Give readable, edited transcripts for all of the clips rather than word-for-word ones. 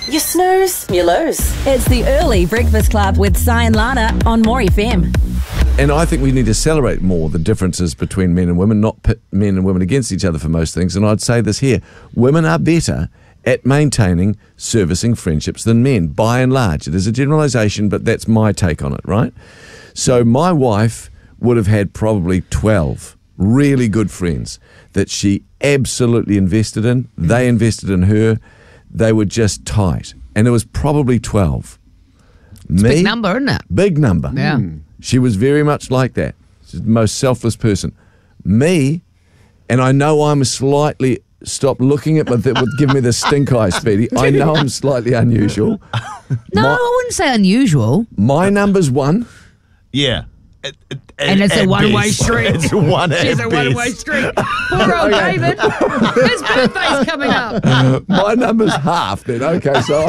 You snooze, you lose. It's the Early Breakfast Club with Si and Lana on More FM. And I think we need to celebrate more the differences between men and women, not pit men and women against each other for most things. And I'd say this here. Women are better at maintaining, servicing friendships than men, by and large. It is a generalisation, but that's my take on it, right? So my wife would have had probably 12 really good friends that she absolutely invested in. They invested in her. They were just tight. And it was probably 12. It's a big number, isn't it? Big number. Yeah. She was very much like that. She's the most selfless person. Me, and I know I'm slightly, stop looking at me, that would give me the stink eye, Speedy. I know I'm slightly unusual. No, I wouldn't say unusual. My number's 1. Yeah. And it's a one-way street. It's one at It's a one-way street. Poor old David. His birthday's coming up. My number's half then. Okay, so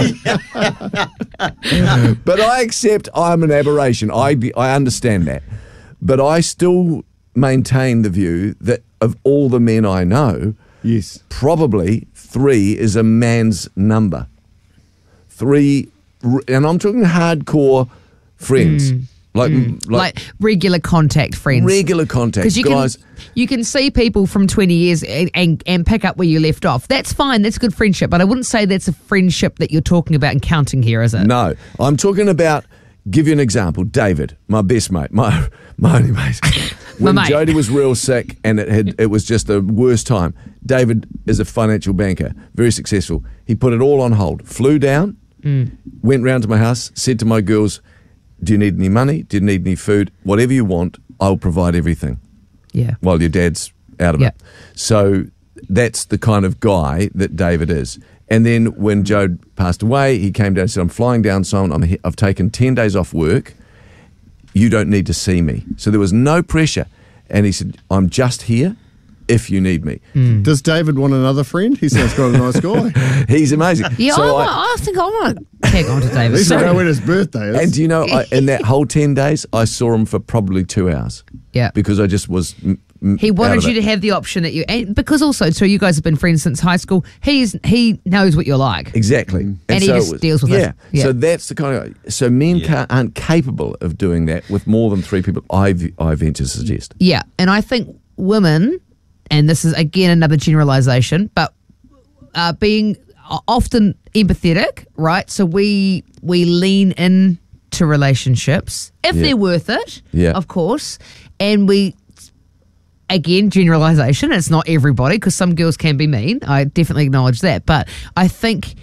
but I accept I'm an aberration. I understand that. But I still maintain the view that of all the men I know, yes, probably 3 is a man's number. 3, and I'm talking hardcore friends. Like regular contact friends. Regular contact, guys. You can see people from 20 years and pick up where you left off. That's fine. That's good friendship. But I wouldn't say that's a friendship that you're talking about and counting here, is it? No. I'm talking about, give you an example, David, my best mate, my only mate. When Jodie was real sick and it was just the worst time, David is a financial banker, very successful. He put it all on hold, flew down, went round to my house, said to my girls, do you need any money? Do you need any food? Whatever you want, I'll provide everything. Yeah. While your dad's out of it. So that's the kind of guy that David is. And then when Joe passed away, he came down and said, I'm flying down, Simon. I've taken 10 days off work. You don't need to see me. So there was no pressure. And he said, I'm just here if you need me. Does David want another friend? He sounds quite a nice guy. He's amazing. Yeah, so I think I want to tag on to David. At least I know when his birthday is. And do you know, in that whole 10 days, I saw him for probably 2 hours. Yeah. Because I just was he wanted you to have the option that and because also, so you guys have been friends since high school. He knows what you're like. Exactly. And he just deals with it. Yeah. So that's the kind of, so men aren't capable of doing that with more than 3 people, I venture to suggest. Yeah. And I think women, and this is again another generalization, but being often empathetic, right? So we lean in to relationships if they're worth it, of course. And we, again, generalization, it's not everybody because some girls can be mean. I definitely acknowledge that. But I think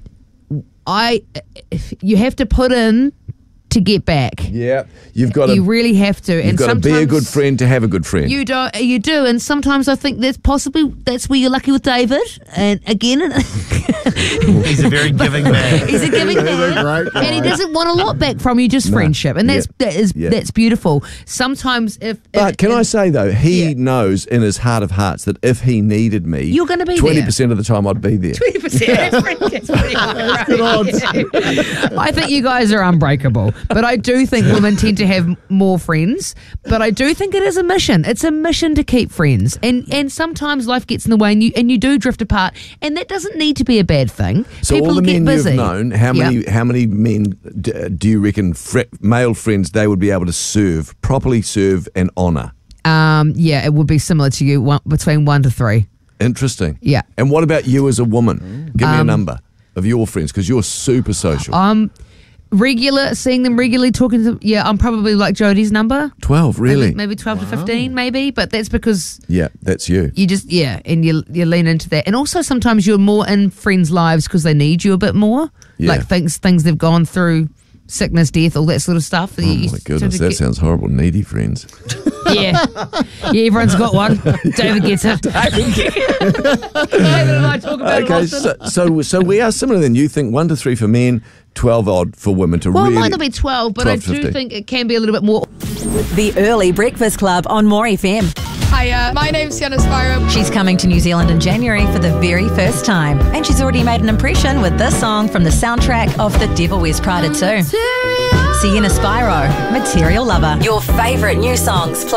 you have to put in to get back. Yeah, you really have to. You've got to be a good friend to have a good friend. You do, and sometimes I think that's where you're lucky with David. And again, he's a very giving man. He's a giving man, and he doesn't want a lot back from you, just friendship, and that's beautiful. Sometimes but can I say though, he knows in his heart of hearts that if he needed me, you're going to be 20% of the time I'd be there. 20%. That's pretty high. Good odds. I think you guys are unbreakable. But I do think women tend to have more friends. But I do think it is a mission. It's a mission to keep friends. And sometimes life gets in the way and you do drift apart. And that doesn't need to be a bad thing. So people all the get men busy. you've known, how many men do you reckon male friends they would be able to properly serve and honour? Yeah, it would be similar to you, between 1 to 3. Interesting. Yeah. And what about you as a woman? Give me a number of your friends because you're super social. Seeing them regularly, talking to them. Yeah, I'm probably like Jodie's number. 12, really? Maybe 12 to 15, maybe. But that's because... Yeah, that's you. You just, and you lean into that. And also sometimes you're more in friends' lives because they need you a bit more. Yeah. Like things they've gone through, sickness, death, all that sort of stuff. Oh my goodness, that sounds horrible. Needy friends. Yeah, everyone's got one. David gets it. David and I talk about it often. So we are similar then. You think 1 to 3 for men, 12 odd for women to really... Well, it might not be 12, but 12, I do 15. think it can be a little bit more. The Early Breakfast Club on More FM. Hiya, my name's Sienna Spyro. She's coming to New Zealand in January for the very first time. And she's already made an impression with this song from the soundtrack of The Devil Wears Prada 2. Sienna Spyro, Material Lover. Your favourite new songs.